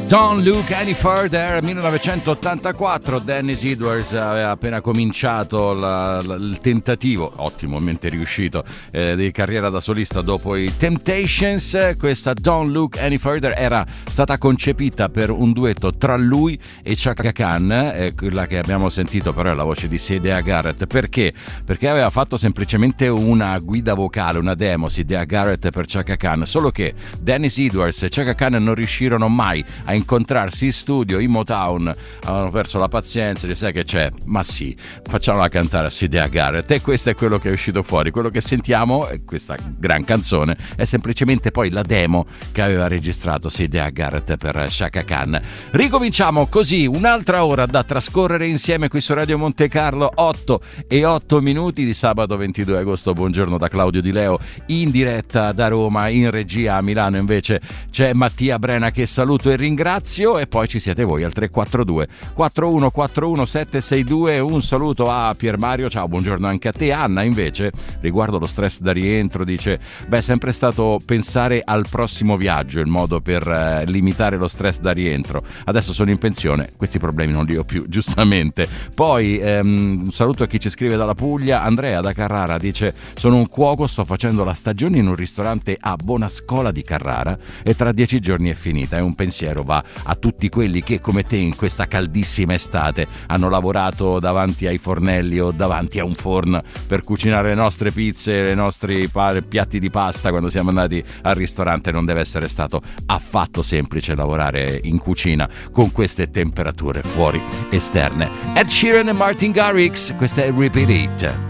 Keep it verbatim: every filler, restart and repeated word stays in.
Don't Look Any Further, millenovecentottantaquattro. Dennis Edwards aveva appena cominciato la, la, il tentativo, ottimamente riuscito, eh, di carriera da solista dopo i Temptations. Questa Don't Look Any Further era stata concepita per un duetto tra lui e Chaka Khan, eh, quella che abbiamo sentito però è la voce di Siedah Garrett. Perché? Perché aveva fatto semplicemente una guida vocale, una demo, Siedah Garrett per Chaka Khan, solo che Dennis Edwards e Chaka Khan non riuscirono mai a incontrarsi in studio. In Motown avevano perso la pazienza, sai che c'è, ma sì, facciamola cantare a Siedah Garrett, e questo è quello che è uscito fuori. Quello che sentiamo, questa gran canzone, è semplicemente poi la demo che aveva registrato Siedah Garrett per Chaka Khan. Ricominciamo così un'altra ora da trascorrere insieme qui su Radio Monte Carlo, otto e otto minuti di sabato ventidue agosto. Buongiorno da Claudio Di Leo in diretta da Roma. In regia a Milano invece c'è Mattia Brena, che saluto e ringrazio, e poi ci siete voi al tre quattro due quattro uno quattro uno sette sei due. Un saluto a Pier Mario, ciao, buongiorno anche a te. Anna invece, riguardo lo stress da rientro, dice: beh, è sempre stato pensare al prossimo viaggio il modo per eh, limitare lo stress da rientro. Adesso sono in pensione, questi problemi non li ho più, giustamente. Poi ehm, un saluto a chi ci scrive dalla Puglia. Andrea da Carrara dice: sono un cuoco, sto facendo la stagione in un ristorante a Bonascola di Carrara e tra dieci giorni è finita. E un pensiero va a tutti quelli che come te in questa caldissima estate hanno lavorato davanti ai fornelli o davanti a un forno per cucinare le nostre pizze, i nostri pa- piatti di pasta quando siamo andati al ristorante. Non deve essere stato affatto semplice lavorare in cucina con queste temperature fuori esterne. Ed Sheeran e Martin Garrix, questa è Repeat It.